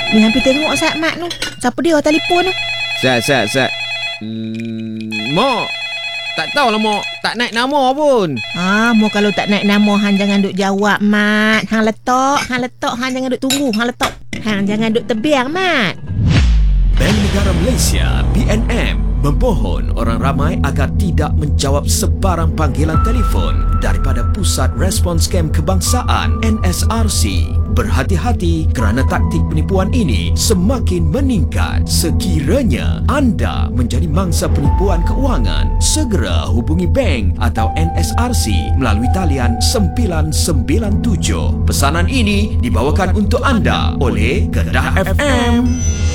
Ni hampir tengok Sat Mat tu. Siapa dia telefon tu? Sat. Mak, tak tahulah mak. Tak naik nama pun. Mo kalau tak naik nama, hang jangan duk jawab, Mat. Hang letak. Hang jangan duk tunggu. Hang letak. Hang jangan duk tebiang, Mat. Bank Negara Malaysia, BNM, mempohon orang ramai agar tidak menjawab sebarang panggilan telefon daripada Pusat Respons Kem Kebangsaan NSRC. Berhati-hati kerana taktik penipuan ini semakin meningkat. Sekiranya anda menjadi mangsa penipuan keuangan, segera hubungi bank atau NSRC melalui talian 997. Pesanan ini dibawakan untuk anda oleh Kedah FM.